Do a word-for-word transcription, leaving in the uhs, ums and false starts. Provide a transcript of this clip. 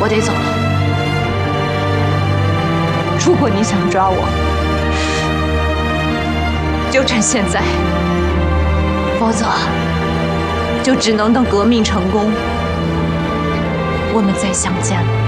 我得走了。如果你想抓我，就趁现在；否则，就只能等革命成功，我们再相见了。